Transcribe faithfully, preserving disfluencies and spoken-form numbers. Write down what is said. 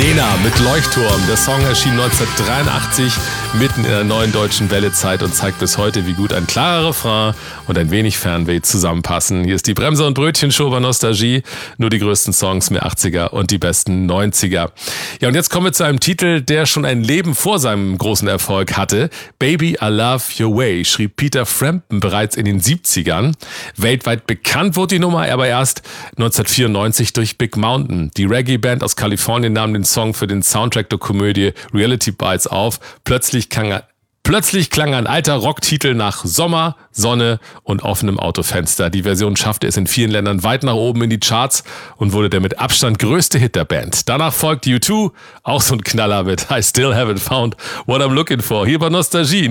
Lena mit Leuchtturm. Der Song erschien neunzehnhundertdreiundachtzig mitten in der neuen deutschen Wellezeit und zeigt bis heute, wie gut ein klarer Refrain und ein wenig Fernweh zusammenpassen. Hier ist die Bremser- und Brötchen-Show bei Nostalgie. Nur die größten Songs mehr achtziger und die besten neunziger. Ja, und jetzt kommen wir zu einem Titel, der schon ein Leben vor seinem großen Erfolg hatte. Baby, I Love Your Way schrieb Peter Frampton bereits in den siebzigern. Weltweit bekannt wurde die Nummer aber erst neunzehnhundertvierundneunzig durch Big Mountain. Die Reggae-Band aus Kalifornien nahm den Song für den Soundtrack der Komödie Reality Bites auf. Plötzlich klang, plötzlich klang ein alter Rocktitel nach Sommer, Sonne und offenem Autofenster. Die Version schaffte es in vielen Ländern weit nach oben in die Charts und wurde der mit Abstand größte Hit der Band. Danach folgt U zwei, auch so ein Knaller mit I Still Haven't Found What I'm Looking For. Hier bei Nostalgie.